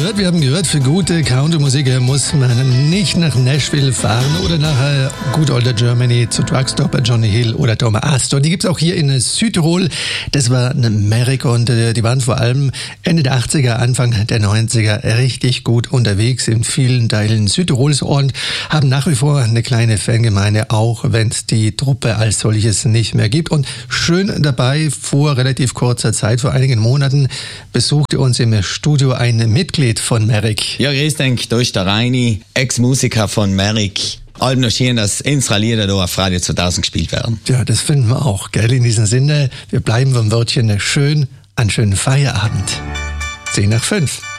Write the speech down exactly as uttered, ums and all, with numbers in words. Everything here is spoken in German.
gehört, wir haben gehört, für gute Country-Musik muss man nicht nach Nashville fahren oder nach äh, Good Old Germany zu Truckstopper, Johnny Hill oder Tom Astor. Die gibt's auch hier in Südtirol. Das war eine Merrick und äh, die waren vor allem Ende der achtziger, Anfang der neunziger richtig gut unterwegs in vielen Teilen Südtirols und haben nach wie vor eine kleine Fangemeinde, auch wenn es die Truppe als solches nicht mehr gibt. Und schön dabei, vor relativ kurzer Zeit, vor einigen Monaten, besuchte uns im Studio ein Mitglied von Merrick. Ja, grüß denk, da ist der Reini, Ex-Musiker von Merrick. Allen noch schön, dass unsere Lieder da auf Radio zweitausend gespielt werden. Ja, das finden wir auch, gell? In diesem Sinne, wir bleiben beim Wörtchen schön, einen schönen Feierabend. zehn nach fünf.